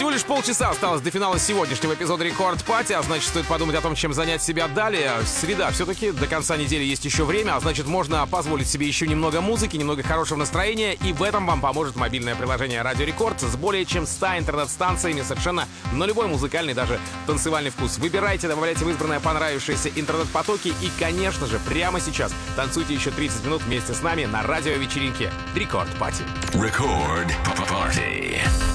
Всего лишь полчаса осталось до финала сегодняшнего эпизода Рекорд Пати, а значит, стоит подумать о том, чем занять себя далее. Среда, все-таки до конца недели есть еще время, а значит, можно позволить себе еще немного музыки, немного хорошего настроения, и в этом вам поможет мобильное приложение Радио Рекорд с более чем 100 интернет-станциями совершенно на любой музыкальный, даже танцевальный вкус. Выбирайте, добавляйте в избранное понравившиеся интернет-потоки и, конечно же, прямо сейчас танцуйте еще 30 минут вместе с нами на радиовечеринке Рекорд Пати. Рекорд Пати.